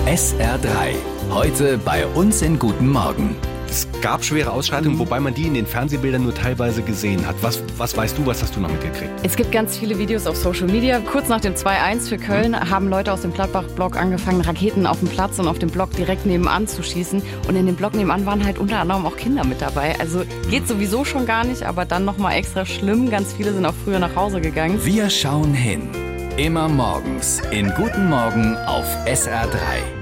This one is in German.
SR3. Heute bei uns in Guten Morgen. Es gab schwere Ausschreitungen, wobei man die in den Fernsehbildern nur teilweise gesehen hat. Was weißt du, was hast du noch mitgekriegt? Es gibt ganz viele Videos auf Social Media. Kurz nach dem 2-1 für Köln haben Leute aus dem Gladbach-Block angefangen, Raketen auf dem Platz und auf dem Block direkt nebenan zu schießen. Und in dem Block nebenan waren halt unter anderem auch Kinder mit dabei. Also geht sowieso schon gar nicht, aber dann nochmal extra schlimm. Ganz viele sind auch früher nach Hause gegangen. Wir schauen hin. Immer morgens in Guten Morgen auf SR3.